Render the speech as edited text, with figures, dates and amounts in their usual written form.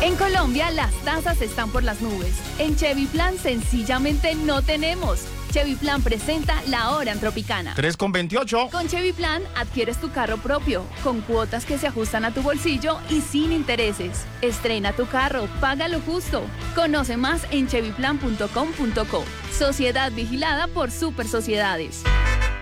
En Colombia las tasas están por las nubes. En Chevy Plan sencillamente no tenemos. Chevy Plan presenta La Hora en Tropicana. 3,28. Con Chevy Plan adquieres tu carro propio, con cuotas que se ajustan a tu bolsillo y sin intereses. Estrena tu carro, págalo justo. Conoce más en chevyplan.com.co. Sociedad vigilada por Super Sociedades.